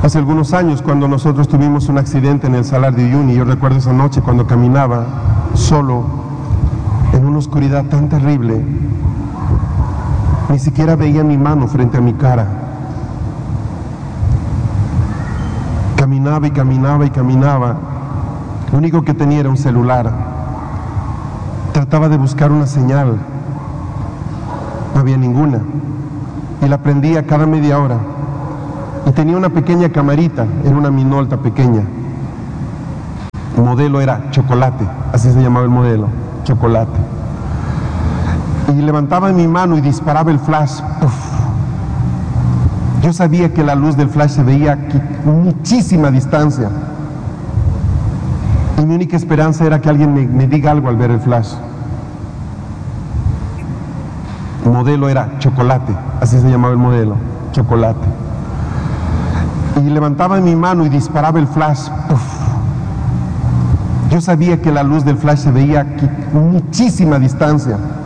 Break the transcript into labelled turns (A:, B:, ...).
A: Hace algunos años, cuando nosotros tuvimos un accidente en el Salar de Uyuni, yo recuerdo esa noche cuando caminaba solo en una oscuridad tan terrible, ni siquiera veía mi mano frente a mi cara. Caminaba y caminaba y caminaba. Lo único que tenía era un celular. Trataba de buscar una señal. No había ninguna. Y la prendía cada media hora. Y tenía una pequeña camarita, era una Minolta pequeña. El modelo era Chocolate, así se llamaba el modelo, Chocolate. Y levantaba mi mano y disparaba el flash. Uf. Yo sabía que la luz del flash se veía a muchísima distancia. Y mi única esperanza era que alguien me diga algo al ver el flash. El modelo era Chocolate, así se llamaba el modelo, Chocolate. Y levantaba mi mano y disparaba el flash. Uf. Yo sabía que la luz del flash se veía a muchísima distancia.